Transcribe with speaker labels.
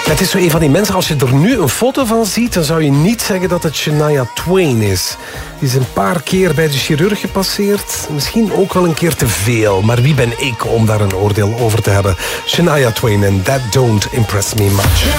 Speaker 1: Het is zo een van die mensen, als je er nu een foto van ziet, dan zou je niet zeggen dat het Shania Twain is. Die is een paar keer bij de chirurg gepasseerd. Misschien ook wel een keer te veel. Maar wie ben ik om daar een oordeel over te hebben? Shania Twain en That Don't Impress Me Much.